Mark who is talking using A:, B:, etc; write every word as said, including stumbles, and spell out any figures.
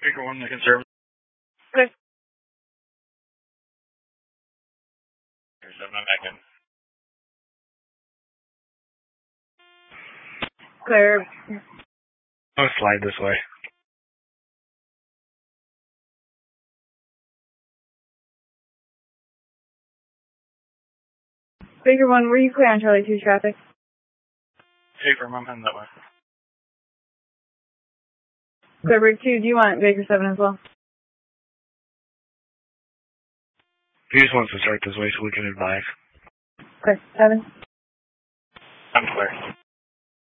A: Baker one, the conservative.
B: Okay.
A: seven, I'm back in.
B: Clear.
A: I'll slide this way.
B: Baker one, were you clear on Charlie two traffic?
A: Paper, I'm heading that way.
B: Clear Break two, do you want Baker seven as well?
A: He just wants to start this way so we can advise.
B: Okay, seven.
A: I'm clear.